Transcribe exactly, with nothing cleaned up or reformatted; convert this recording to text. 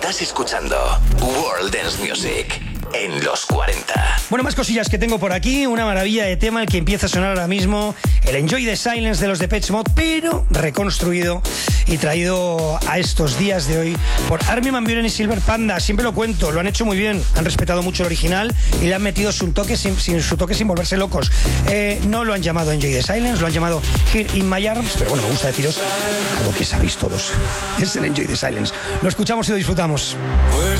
Estás escuchando World Dance Music en los cuarenta. Bueno, más cosillas que tengo por aquí. Una maravilla de tema, el que empieza a sonar ahora mismo. El Enjoy the Silence de los Depeche Mode, pero reconstruido y traído a estos días de hoy por Armin van Buuren y Silver Panda. Siempre lo cuento, lo han hecho muy bien. Han respetado mucho el original y le han metido su toque sin, sin, su toque sin volverse locos. Eh, no lo han llamado Enjoy the Silence, lo han llamado Here in My Arms. Pero bueno, me gusta deciros algo que sabéis todos. Es el Enjoy the Silence. Lo escuchamos y lo disfrutamos. Where's